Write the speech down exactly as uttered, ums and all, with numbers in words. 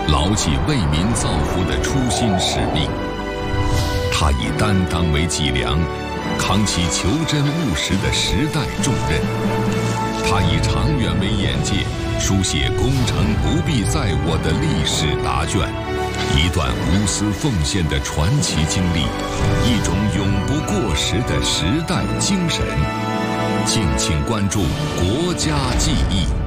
牢记为民造福的初心使命。他以担当为脊梁，扛起求真务实的时代重任。他以长远为眼界，书写功成不必在我的历史答卷。一段无私奉献的传奇经历，一种永不过时的时代精神。敬请关注国家记忆。